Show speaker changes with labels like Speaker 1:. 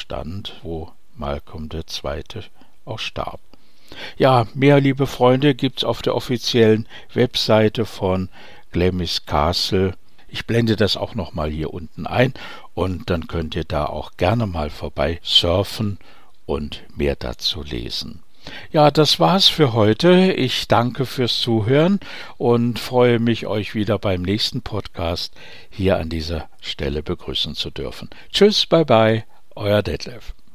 Speaker 1: stand, wo Malcolm II. Auch starb. Ja, mehr, liebe Freunde, gibt's auf der offiziellen Webseite von Glamis Castle. Ich blende das auch nochmal hier unten ein und dann könnt ihr da auch gerne mal vorbei surfen und mehr dazu lesen. Ja, das war's für heute. Ich danke fürs Zuhören und freue mich, euch wieder beim nächsten Podcast hier an dieser Stelle begrüßen zu dürfen. Tschüss, bye bye, euer Detlef.